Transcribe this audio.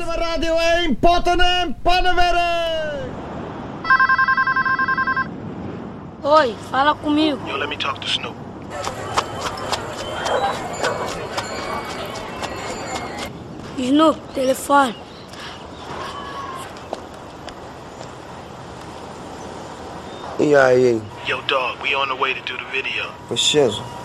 de Radio 1, Potten en Pannenwerk! Oi, fala comigo. Yo, let me talk to Snoop. Snoop, telefone. E aí? Yo, dog, we on the way to do the video. For shizzle.